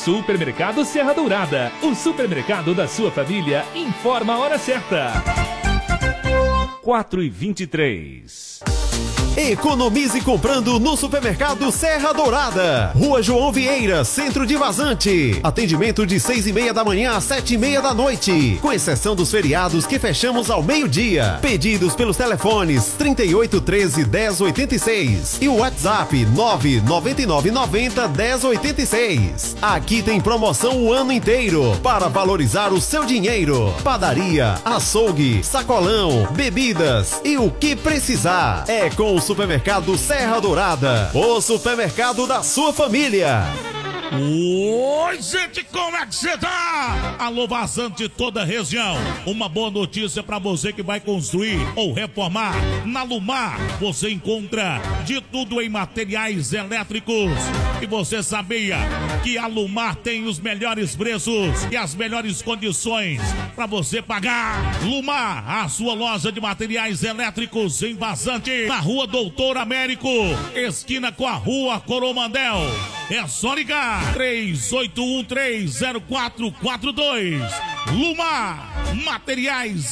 Supermercado Serra Dourada, o supermercado da sua família, informa a hora certa. 4h23. Economize comprando no Supermercado Serra Dourada. Rua João Vieira, centro de Vazante. Atendimento de 6h30 da manhã às 7h30 da noite. Com exceção dos feriados que fechamos ao meio-dia. Pedidos pelos telefones 3813-1086 e o WhatsApp 99990-1086. Aqui tem promoção o ano inteiro para valorizar o seu dinheiro. Padaria, açougue, sacolão, bebidas e o que precisar. É com o Supermercado Serra Dourada, o supermercado da sua família. Oi, gente, como é que você tá? Alô, Vazante, toda a região. Uma boa notícia pra você que vai construir ou reformar. Na Lumar, você encontra de tudo em materiais elétricos. E você sabia que a Lumar tem os melhores preços e as melhores condições pra você pagar? Lumar, a sua loja de materiais elétricos em Vazante, na Rua Doutor Américo, esquina com a Rua Coromandel. É só ligar 38130442. Lumar, materiais